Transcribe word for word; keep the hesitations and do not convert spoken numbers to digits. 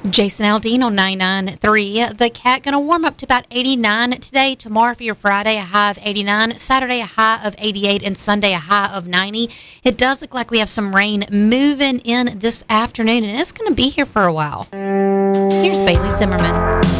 Jason Aldean on ninety-nine point three. The Cat going to warm up to about eighty-nine today. Tomorrow for your Friday, a high of eighty-nine. Saturday, a high of eighty-eight. And Sunday, a high of ninety. It does look like we have some rain moving in this afternoon, and it's going to be here for a while. Here's Bailey Zimmerman.